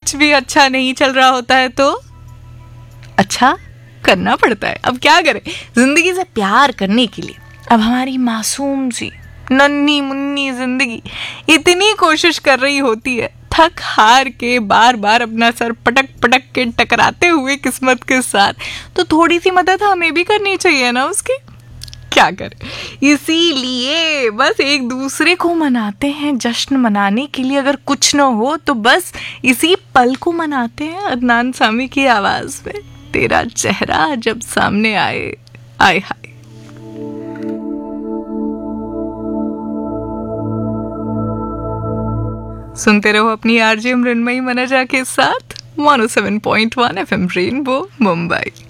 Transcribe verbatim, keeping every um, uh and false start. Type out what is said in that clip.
कुछ भी अच्छा नहीं चल रहा होता है तो अच्छा करना पड़ता है। अब क्या करें, जिंदगी से प्यार करने के लिए अब हमारी मासूम सी नन्ही मुन्नी जिंदगी इतनी कोशिश कर रही होती है, थक हार के बार बार अपना सर पटक पटक के टकराते हुए किस्मत के साथ, तो थोड़ी सी मदद हमें भी करनी चाहिए ना उसकी। क्या करें, इसीलिए बस एक दूसरे को मनाते हैं, जश्न मनाने के लिए अगर कुछ न हो तो बस इसी पल को मनाते हैं। अदनान सामी की आवाज में तेरा चेहरा जब सामने आए, आए हाय। सुनते रहो अपनी आरजे मृण्मयी मनजा के साथ one O seven point one F M rainbow Mumbai.